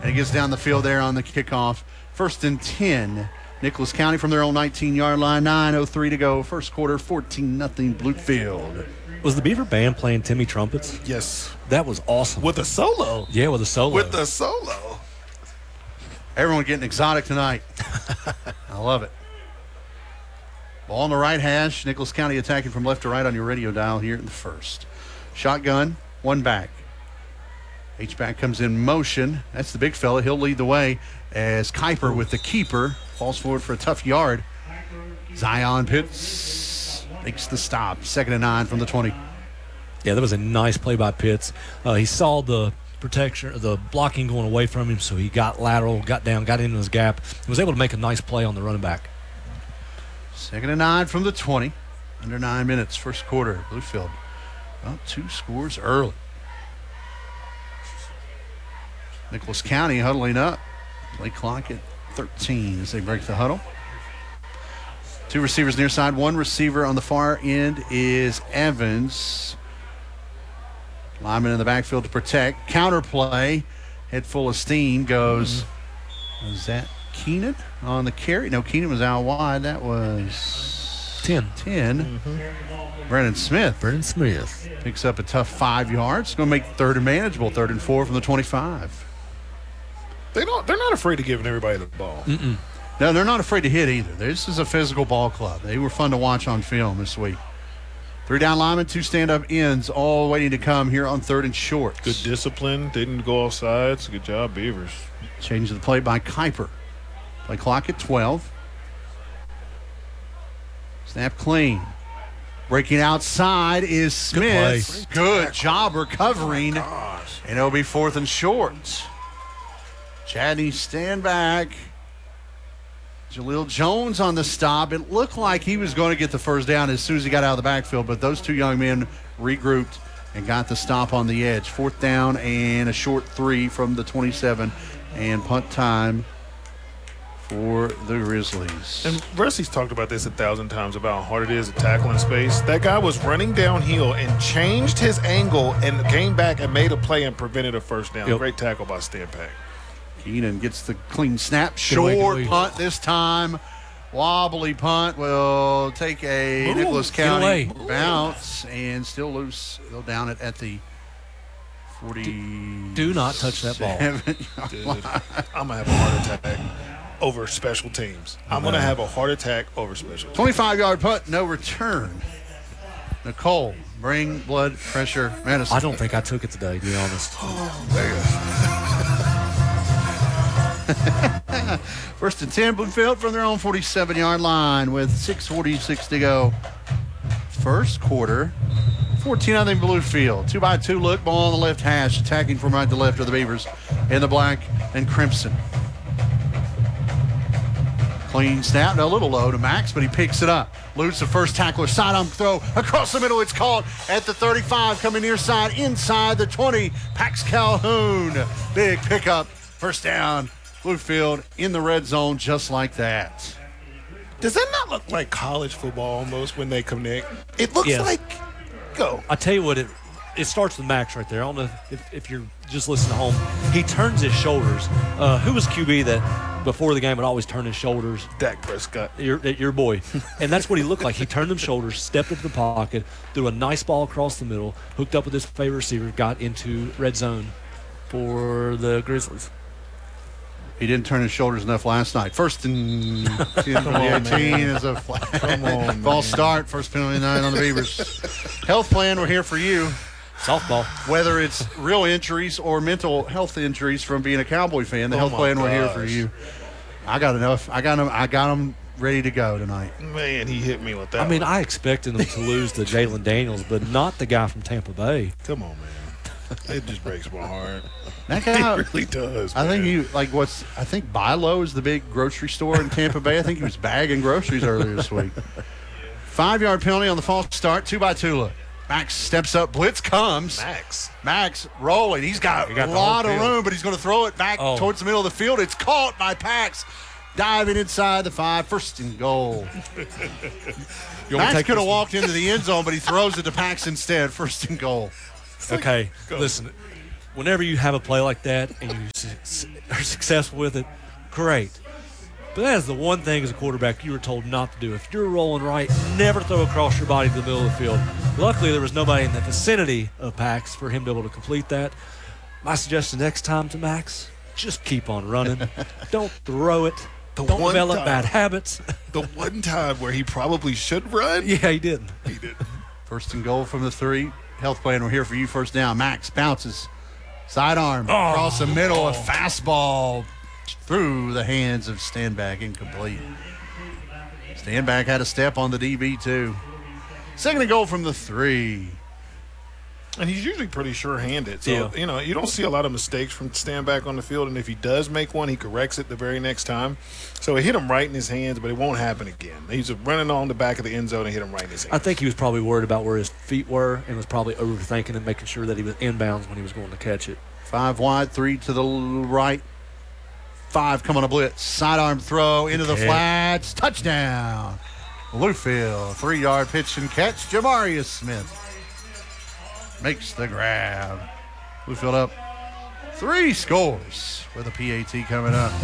And it gets down the field there on the kickoff. 1st and 10. Nicholas County from their own 19-yard line. 9:03 to go. First quarter, 14-0 Bluefield. Was the Beaver Band playing Timmy trumpets? Yes. That was awesome. With a solo. Yeah, with a solo. With the solo. Everyone getting exotic tonight. I love it. Ball on the right hash. Nicholas County attacking from left to right on your radio dial here in the first. Shotgun, one back. H-back comes in motion. That's the big fella. He'll lead the way as Kuiper with the keeper falls forward for a tough yard. Zion Pitts makes the stop. 2nd and 9 from the 20. Yeah, that was a nice play by Pitts. He saw the protection, the blocking going away from him, so he got lateral, got down, got into his gap, and was able to make a nice play on the running back. 2nd and 9 from the 20. Under 9 minutes, first quarter. Bluefield about 2 scores early. Nicholas County huddling up. Play clock at 13 as they break the huddle. 2 receivers near side. 1 receiver on the far end is Evans. Lineman in the backfield to protect. Counter play. Head full of steam goes. Was that Keenan on the carry? No, Keenan was out wide. That was 10. Brennan Smith. Brennan Smith Picks up a tough 5 yards. It's going to make 3rd and manageable. 3rd and 4 from the 25. They're not afraid of giving everybody the ball. No, they're not afraid to hit either. This is a physical ball club. They were fun to watch on film this week. 3 down linemen, 2 stand-up ends, all waiting to come here on 3rd and short. Good discipline. Didn't go off sides. Good job, Beavers. Change of the play by Kuiper. Play clock at 12. Snap clean. Breaking outside is Smith. Good job recovering. And it'll be 4th and short. Chadney stand back. Jaleel Jones on the stop. It looked like he was going to get the first down as soon as he got out of the backfield, but those 2 young men regrouped and got the stop on the edge. 4th down and a short 3 from the 27, and punt time for the Grizzlies. And Rusty's talked about this 1,000 times about how hard it is to tackle in space. That guy was running downhill and changed his angle and came back and made a play and prevented a first down. Great tackle by Stanpak. Keenan gets the clean snap. Short punt this time. Wobbly punt will take a Nicholas County bounce and still loose. They'll down it at the 40. Do not touch that ball. Dude, I'm going to have a heart attack over special teams. I'm going to have a heart attack over special teams. 25-yard punt, no return. Nicole, bring blood pressure medicine. I don't think I took it today, to be honest. First and 10, Bluefield from their own 47-yard line with 6:46 to go. First quarter, 14-0 Bluefield. 2-by-2 look, ball on the left hash, attacking from right to left of the Beavers in the black and crimson. Clean snap, a little low to Max, but he picks it up. Loses the first tackler, sidearm throw across the middle. It's caught at the 35, coming near side, inside the 20. Pax Calhoun, big pickup, first down. Bluefield in the red zone just like that. Does that not look like college football almost when they connect? It looks like go. I tell you what, it starts with Max right there. I don't know if you're just listening at home. He turns his shoulders. Who was QB that before the game would always turn his shoulders? Dak Prescott. Your boy. And that's what he looked like. He turned them shoulders, stepped into the pocket, threw a nice ball across the middle, hooked up with his favorite receiver, got into red zone for the Grizzlies. He didn't turn his shoulders enough last night. First and 10 from the 18 is a false start. First penalty night on the Beavers. Health plan, we're here for you. Softball. Whether it's real injuries or mental health injuries from being a Cowboy fan, the health plan, we're here for you. I got enough. I got them ready to go tonight. Man, he hit me with that. I mean, I expected them to lose to Jalen Daniels, but not the guy from Tampa Bay. Come on, man. It just breaks my heart. That guy it really does. I think I think Bilo is the big grocery store in Tampa Bay. I think he was bagging groceries earlier this week. 5-yard penalty on the false start. 2-by-2 look. Max steps up. Blitz comes. Max rolling. He's got a lot of room, but he's going to throw it back towards the middle of the field. It's caught by Pax. Diving inside the 5. First and goal. Max could have walked into the end zone, but he throws it to Pax instead. First and goal. Okay, listen. whenever you have a play like that and you are successful with it, great. But that is the one thing as a quarterback you were told not to do. If you're rolling right, never throw across your body to the middle of the field. Luckily, there was nobody in the vicinity of Pax for him to be able to complete that. My suggestion next time to Max, just keep on running. Don't throw it. Don't develop bad habits. The one time where he probably should run. Yeah, he didn't. He did. First and goal from the 3. Health plan, we're here for you. First down. Max bounces. Sidearm across the middle. A fastball through the hands of Stanback. Incomplete. Stanback had a step on the DB, too. Second and goal from the 3. And he's usually pretty sure-handed. So, you don't see a lot of mistakes from Stanback on the field. And if he does make one, he corrects it the very next time. So it hit him right in his hands, but it won't happen again. He's running on the back of the end zone and hit him right in his hands. I think he was probably worried about where his feet were and was probably overthinking and making sure that he was inbounds when he was going to catch it. 5 wide, 3 to the right. 5 coming on a blitz. Sidearm throw into the flats. Touchdown. Bluefield. 3-yard pitch and catch. Jamarius Smith makes the grab. Bluefield up 3 scores with a PAT coming up.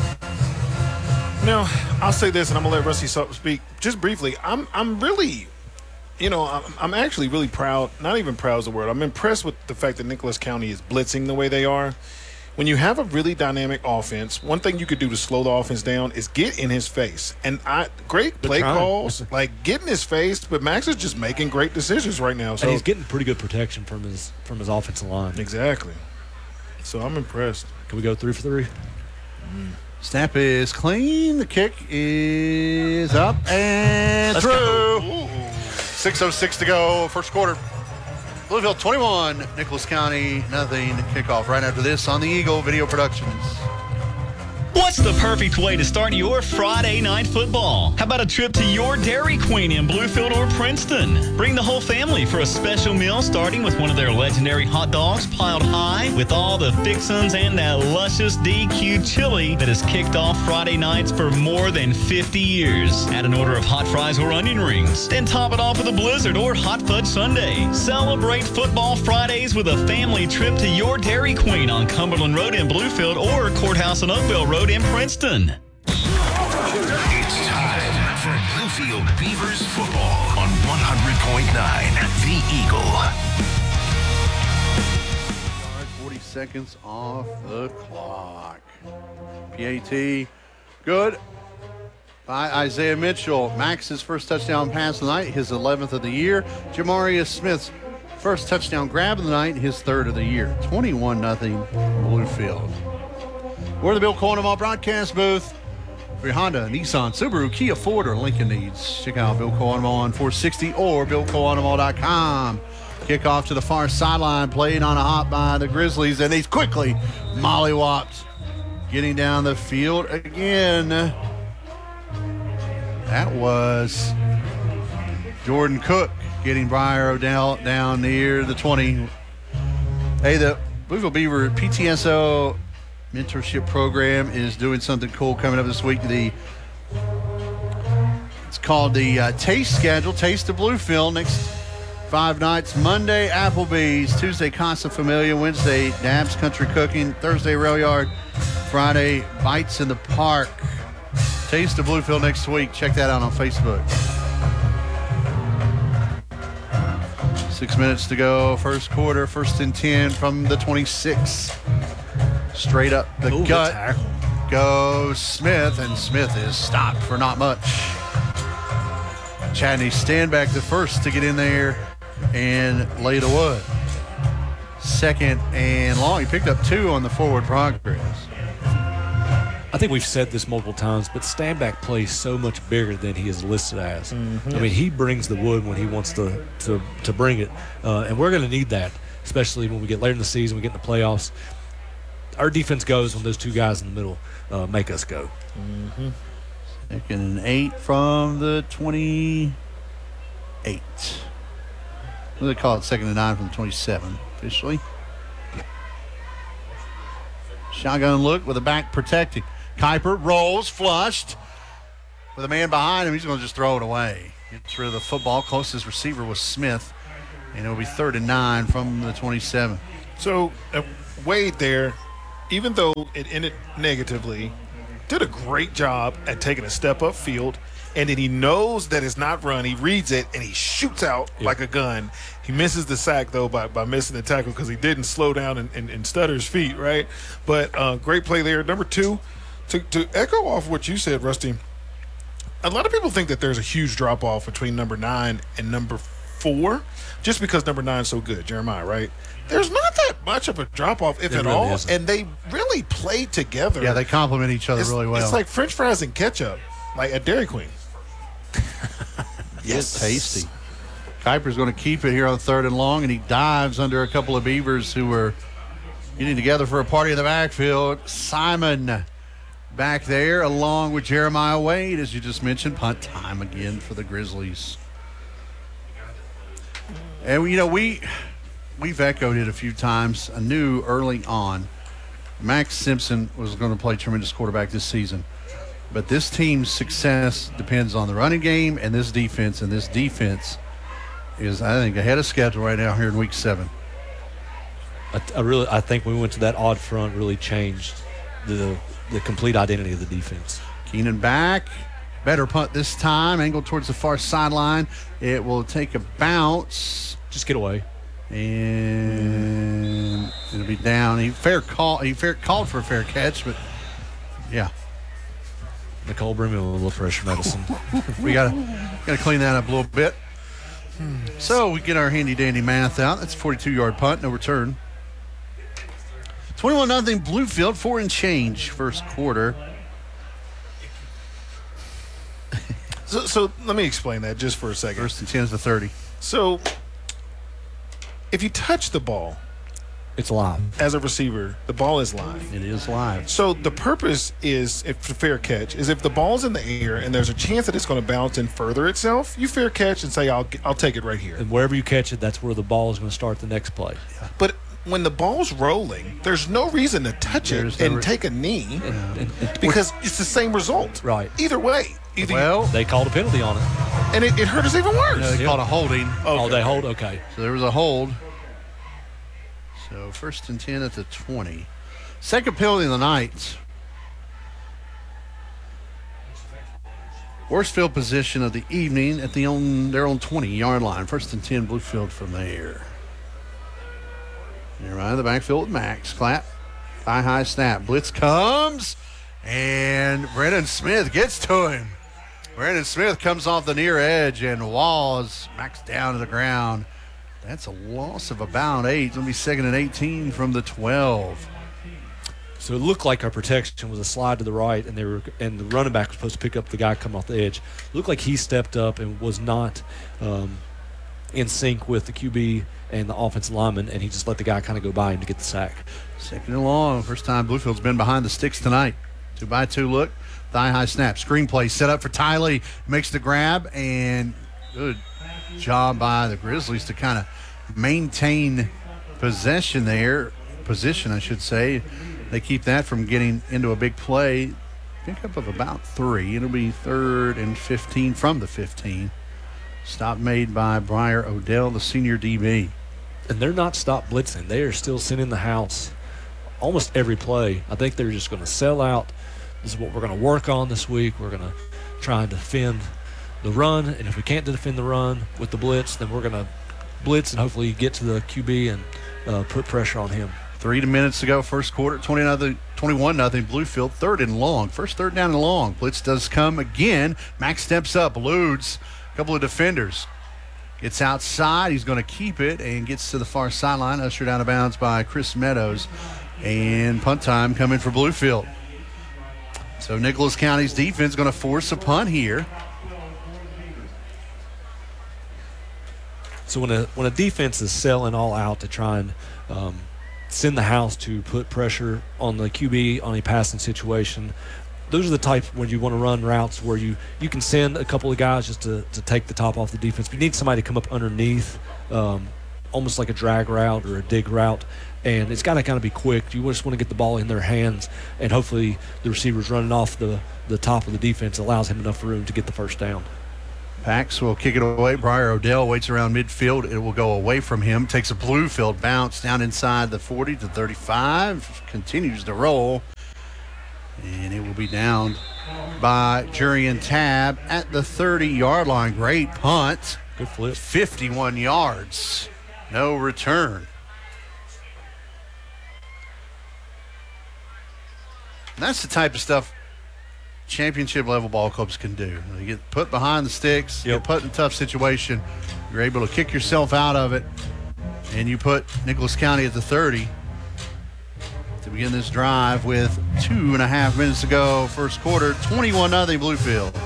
Now, I'll say this, and I'm going to let Rusty speak just briefly. I'm really, I'm actually really proud. Not even proud is the word. I'm impressed with the fact that Nicholas County is blitzing the way they are. When you have a really dynamic offense, one thing you could do to slow the offense down is get in his face. And great play calls, like get in his face, but Max is just making great decisions right now. So and he's getting pretty good protection from his offensive line. Exactly. So I'm impressed. Can we go 3 for 3? Snap is clean. The kick is up and through. 6:06 to go, first quarter. Bluefield 21, Nicholas County nothing. Kickoff right after this on the Eagle Video Productions. What's the perfect way to start your Friday night football? How about a trip to your Dairy Queen in Bluefield or Princeton? Bring the whole family for a special meal starting with one of their legendary hot dogs piled high with all the fixins and that luscious DQ chili that has kicked off Friday nights for more than 50 years. Add an order of hot fries or onion rings. Then top it off with a blizzard or hot fudge sundae. Celebrate Football Fridays with a family trip to your Dairy Queen on Cumberland Road in Bluefield or Courthouse and Oakville Road in Princeton. It's time for Bluefield Beavers football on 100.9 The Eagle. 40 seconds off the clock. PAT, good by Isaiah Mitchell. Max's first touchdown pass of the night, his 11th of the year. Jamarius Smith's first touchdown grab of the night, his 3rd of the year. 21-0 Bluefield. We're in the Bill Coleman broadcast booth for your Honda, Nissan, Subaru, Kia, Ford, or Lincoln needs. Check out Bill Coleman on 460 or BillColeman.com. Kickoff to the far sideline, played on a hop by the Grizzlies, and he's quickly mollywopped, getting down the field again. That was Jordan Cook getting Briar O'Dell down near the 20. Hey, the Bluefield Beaver PTSO mentorship program is doing something cool coming up this week. It's called the Taste Schedule, Taste of Bluefield. Next 5 nights: Monday, Applebee's; Tuesday, Casa Familia; Wednesday, Dab's Country Cooking; Thursday, Rail Yard; Friday, Bites in the Park. Taste of Bluefield next week. Check that out on Facebook. 6 minutes to go, first quarter, 1st and 10 from the 26. Straight up the gut goes Smith, and Smith is stopped for not much. Chadney Stanback the first to get in there and lay the wood. 2nd and long. He picked up 2 on the forward progress. I think we've said this multiple times, but Stanback plays so much bigger than he is listed as. Mm-hmm. I mean, he brings the wood when he wants to bring it, and we're going to need that, especially when we get later in the season, we get in the playoffs. Our defense goes when those 2 guys in the middle make us go. Mm-hmm. 2nd and 8 from the 28. What do they call it? 2nd and 9 from the 27 officially. Shotgun look with the back protecting. Kuiper rolls, flushed. With a man behind him, he's going to just throw it away. Gets rid of the football. Closest receiver was Smith. And it'll be 3rd and 9 from the 27. So Wade there, even though it ended negatively, did a great job at taking a step up field. And then he knows that it's not run. He reads it, and he shoots out like a gun. He misses the sack, though, by missing the tackle because he didn't slow down and stutter his feet, right? But great play there. Number 2, to echo off what you said, Rusty, a lot of people think that there's a huge drop-off between number 9 and number 4 just because number 9 is so good, Jeremiah, right? There's not that much of a drop-off, if at all, and they really play together. Yeah, they complement each other really well. It's like French fries and ketchup, like at Dairy Queen. Yes, tasty. Kuiper's going to keep it here on 3rd and long, and he dives under a couple of Beavers who were getting together for a party in the backfield. Simon back there along with Jeremiah Wade, as you just mentioned. Punt time again for the Grizzlies. And, you know, we've echoed it a few times. I knew early on Max Simpson was going to play tremendous quarterback this season. But this team's success depends on the running game and this defense. And this defense is, I think, ahead of schedule right now here in Week 7. I think when we went to that odd front really changed the complete identity of the defense. Keenan back. Better punt this time. Angled towards the far sideline. It will take a bounce. Just get away. And it'll be down. He called for a fair catch, but yeah. Nicole, bring me a little fresh medicine. We gotta clean that up a little bit. So we get our handy dandy math out. That's a 42-yard punt, no return. 21-0 Bluefield, 4 and change first quarter. So let me explain that just for a second. First and 10 is the 30. So if you touch the ball, it's live. As a receiver, the ball is live. It is live. So the purpose is, if a fair catch, is if the ball's in the air and there's a chance that it's going to bounce and further itself, you fair catch and say, I'll take it right here. And wherever you catch it, that's where the ball is going to start the next play. Yeah. But when the ball's rolling, there's no reason to touch it and take a knee because it's the same result. Right. Either way. They called a penalty on it. And it hurt us even worse. No, they called a holding. Okay. Oh, they hold? Okay. So there was a hold. So first and 10 at the 20. Second penalty of the night. Worst field position of the evening at their own 20-yard line. First and 10, Bluefield from there. They're right in the backfield with Max. Clap. High snap. Blitz comes. And Brennan Smith gets to him. Brennan Smith comes off the near edge and walls Max down to the ground. That's a loss of about 8. It's going to be 2nd and 18 from the 12. So it looked like our protection was a slide to the right, and the running back was supposed to pick up the guy coming off the edge. It looked like he stepped up and was not in sync with the QB and the offensive lineman, and he just let the guy kind of go by him to get the sack. 2nd and long. First time Bluefield's been behind the sticks tonight. 2-by-2 look. Thigh-high snap. Screenplay set up for Tylee. Makes the grab, and good job by the Grizzlies to kind of maintain position, I should say. They keep that from getting into a big play. Pickup of about 3. It'll be 3rd and 15 from the 15. Stop made by Briar Odell, the senior DB. And they're not stopped blitzing. They are still sending the house almost every play. I think they're just going to sell out. This is what we're going to work on this week. We're going to try and defend the run, and if we can't defend the run with the blitz, then we're going to blitz and hopefully get to the QB and put pressure on him. 3 minutes to go, first quarter, 21-0 Bluefield, 3rd and long. First 3rd down and long. Blitz does come again. Max steps up, eludes a couple of defenders. Gets outside. He's going to keep it and gets to the far sideline, ushered out of bounds by Chris Meadows. And punt time coming for Bluefield. So Nicholas County's defense is going to force a punt here. So when a defense is selling all out to try and send the house to put pressure on the QB on a passing situation, those are the type when you want to run routes where you can send a couple of guys just to take the top off the defense. But you need somebody to come up underneath, almost like a drag route or a dig route, and it's got to kind of be quick. You just want to get the ball in their hands, and hopefully the receiver's running off the top of the defense allows him enough room to get the first down. Pax will kick it away. Briar Odell waits around midfield. It will go away from him. Takes a Bluefield bounce down inside the 40 to 35. Continues to roll. And it will be down by Jurian Tab at the 30-yard line. Great punt. Good flip. 51 yards. No return. And that's the type of stuff championship level ball clubs can do. You get put behind the sticks, get put in a tough situation, you're able to kick yourself out of it, and you put Nicholas County at the 30 to begin this drive with 2.5 minutes to go. First quarter, 21-0 Bluefield.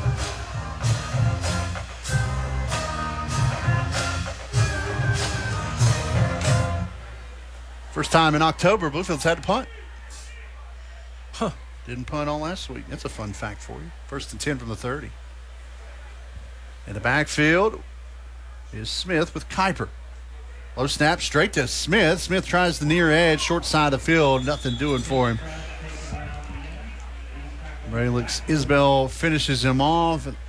First time in October, Bluefield's had to punt. Didn't punt all last week. That's a fun fact for you. First and 10 from the 30. In the backfield is Smith with Kuiper. Low snap straight to Smith. Smith tries the near edge, short side of the field. Nothing doing for him. Raylix Isbell finishes him off. I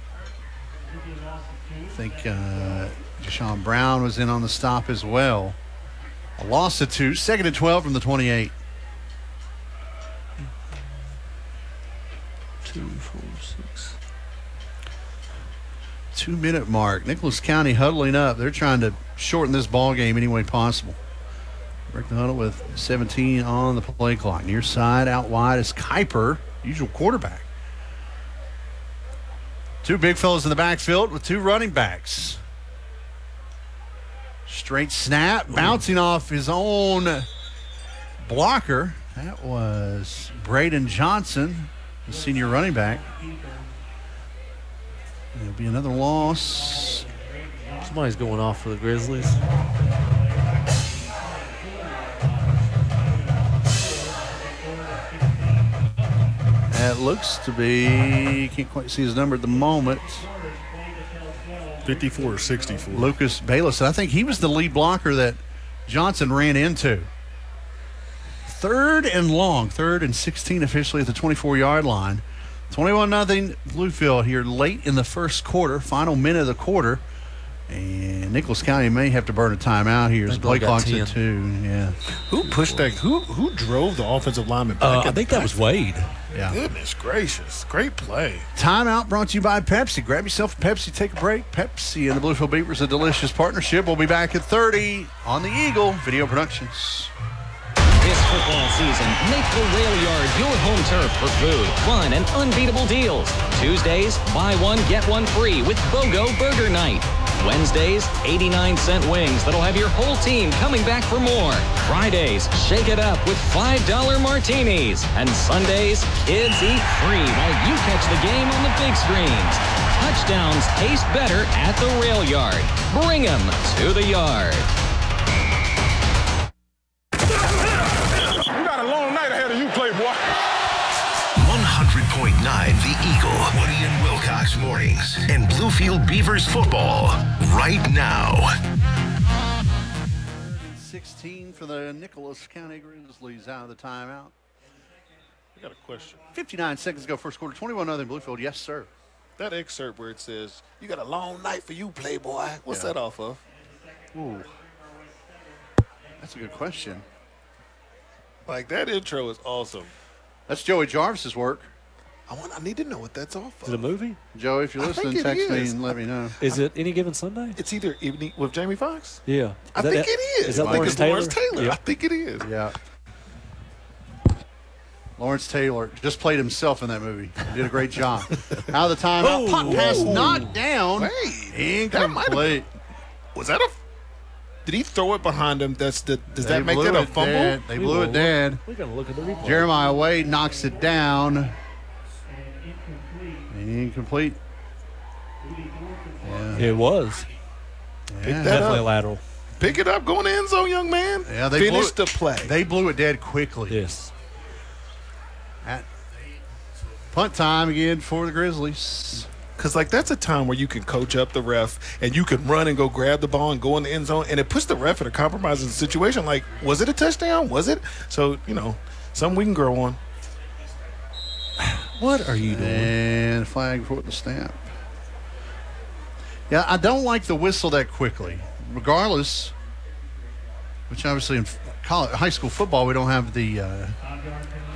think Deshaun Brown was in on the stop as well. A loss of 2. Second and 12 from the 28. 2, 4, 6. 2-minute mark. Nicholas County huddling up. They're trying to shorten this ball game any way possible. Break the huddle with 17 on the play clock. Near side, out wide is Kuiper, usual quarterback. 2 big fellas in the backfield with 2 running backs. Straight snap, bouncing off his own blocker. That was Braden Johnson, the senior running back. There'll be another loss. Somebody's going off for the Grizzlies. That looks to be, can't quite see his number at the moment. 54 or 64. Lucas Bayless. I think he was the lead blocker that Johnson ran into. 3rd and long. 3rd and 16 officially at the 24-yard line. 21-0 Bluefield here late in the first quarter. Final minute of the quarter. And Nicholas County may have to burn a timeout here as the play clock's at 2. Yeah. Who pushed that? Who drove the offensive lineman back? I think that was Wade. Yeah. Goodness gracious. Great play. Timeout brought to you by Pepsi. Grab yourself a Pepsi, take a break. Pepsi and the Bluefield Beavers, a delicious partnership. We'll be back at 30 on the Eagle Video Productions. This football season, make the Rail Yard your home turf for food, fun, and unbeatable deals. Tuesdays, buy one, get one free with BOGO Burger Night. Wednesdays, 89-cent wings that'll have your whole team coming back for more. Fridays, shake it up with $5 martinis. And Sundays, kids eat free while you catch the game on the big screens. Touchdowns taste better at the Rail Yard. Bring 'em to the yard. You got a long night ahead of you, Playboy. 100.9 The Eagle, Woody and Wilcox mornings, and Bluefield Beavers football right now. 16 for the Nicholas County Grizzlies out of the timeout. I got a question. 59 seconds to go first quarter. 21-0 Bluefield. Yes, sir. That excerpt where it says, "You got a long night for you, Playboy." What's that off of? Ooh. That's a good question. Like, that intro is awesome. That's Joey Jarvis's work. I need to know what that's off Is it a of. movie? Joey, if you're I listening, think it text me is. and let me know. Is it Any Given Sunday? It's either Evening with Jamie Foxx. Yeah. I think it is. Is that I think Lawrence it's Taylor? Lawrence Taylor. Yeah. I think it is. Yeah. Lawrence Taylor just played himself in that movie. He did a great job. Out of the timeout. Punt pass knocked down. Wait, that might have Incomplete. Was that a? Did he throw it behind him? Does They that make blew that a it fumble? dead. They blew it dead. We're going to look at the replay. Jeremiah Wade knocks it down. Incomplete. Yeah. It was. Pick that Definitely up. lateral. Pick it up. Go in the end zone, young man. Yeah, they Finish blew the play. They blew it dead quickly. Yes. At punt time again for the Grizzlies. Because, like, that's a time where you can coach up the ref and you can run and go grab the ball and go in the end zone. And it puts the ref in a compromising situation. Like, was it a touchdown? Was it? So, something we can grow on. What are you doing? And flag for the snap. Yeah, I don't like the whistle that quickly. Regardless, which obviously in high school football we don't have the